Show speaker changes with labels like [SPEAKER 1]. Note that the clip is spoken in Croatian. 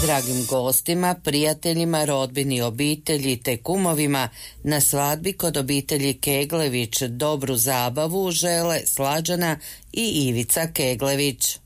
[SPEAKER 1] Dragim gostima, prijateljima, rodbini, obitelji te kumovima na svadbi kod obitelji Keglević dobru zabavu žele Slađana i Ivica Keglević.